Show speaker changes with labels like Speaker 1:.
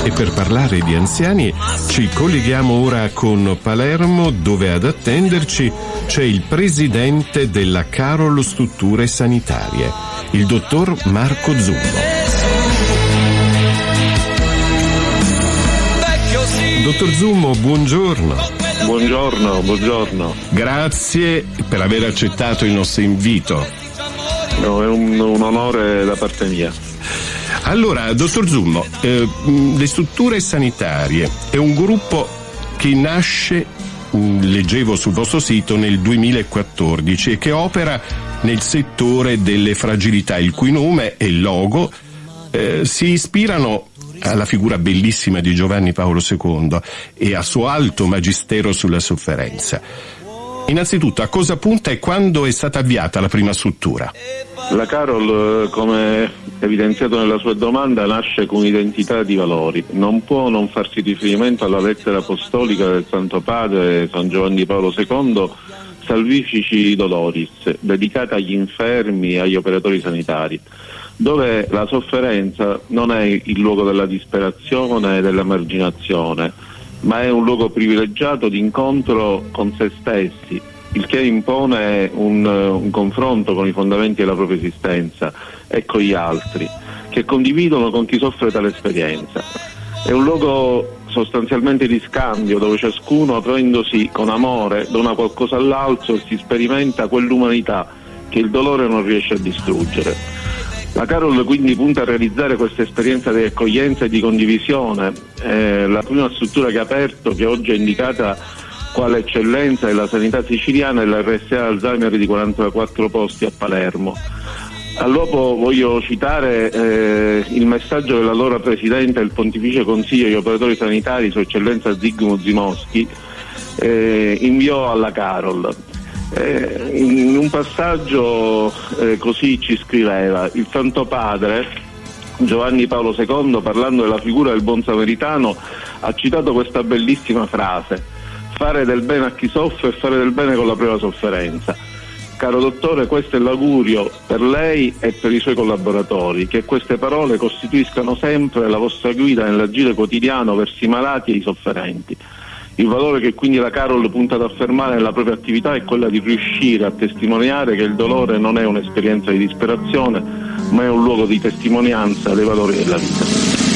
Speaker 1: E per parlare di anziani ci colleghiamo ora con Palermo, dove ad attenderci c'è il presidente della Carol Strutture Sanitarie, il dottor Marco Zummo. Dottor Zummo, buongiorno.
Speaker 2: Buongiorno.
Speaker 1: Grazie per aver accettato il nostro invito.
Speaker 2: No, è un onore da parte mia.
Speaker 1: Allora, dottor Zummo, le strutture sanitarie è un gruppo che nasce, leggevo sul vostro sito, nel 2014 e che opera nel settore delle fragilità, il cui nome e logo si ispirano alla figura bellissima di Giovanni Paolo II e al suo alto magistero sulla sofferenza. Innanzitutto, a cosa punta e quando è stata avviata la prima struttura?
Speaker 2: La Carol, come evidenziato nella sua domanda, nasce con un'identità di valori. Non può non farsi riferimento alla lettera apostolica del Santo Padre San Giovanni Paolo II, Salvifici Doloris, dedicata agli infermi e agli operatori sanitari, dove la sofferenza non è il luogo della disperazione e dell'emarginazione, ma è un luogo privilegiato di incontro con se stessi, il che impone un confronto con i fondamenti della propria esistenza e con gli altri, che condividono con chi soffre tale esperienza. È un luogo sostanzialmente di scambio, dove ciascuno, aprendosi con amore da una qualcosa all'altro, si sperimenta quell'umanità che il dolore non riesce a distruggere. La Carol quindi punta a realizzare questa esperienza di accoglienza e di condivisione. La prima struttura che ha aperto, che oggi è indicata quale eccellenza della sanità siciliana, è la RSA Alzheimer di 44 posti a Palermo. All'uopo voglio citare il messaggio dell'allora Presidente del Pontificio Consiglio degli Operatori Sanitari, Sua Eccellenza Zygmunt Zimowski, inviò alla Carol. In un passaggio così ci scriveva: il Santo Padre Giovanni Paolo II, parlando della figura del buon samaritano, ha citato questa bellissima frase: fare del bene a chi soffre e fare del bene con la propria sofferenza. Caro dottore, questo è l'augurio per lei e per i suoi collaboratori, che queste parole costituiscano sempre la vostra guida nell'agire quotidiano verso i malati e i sofferenti. Il valore che quindi la Carol punta ad affermare nella propria attività è quella di riuscire a testimoniare che il dolore non è un'esperienza di disperazione, ma è un luogo di testimonianza dei valori della vita.